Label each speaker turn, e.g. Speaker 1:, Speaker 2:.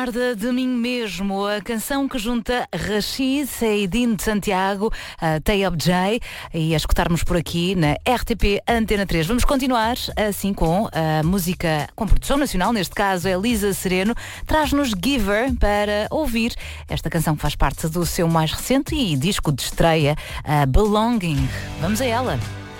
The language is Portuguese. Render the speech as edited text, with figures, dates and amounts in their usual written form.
Speaker 1: De mim mesmo, a canção que junta Rachid, Saidin de Santiago, Tayyab J, e a escutarmos por aqui na RTP Antena 3. Vamos continuar assim com a música com produção nacional, neste caso é Elisa Sereno, traz-nos Giver para ouvir esta canção que faz parte do seu mais recente e disco de estreia, Belonging. Vamos a ela.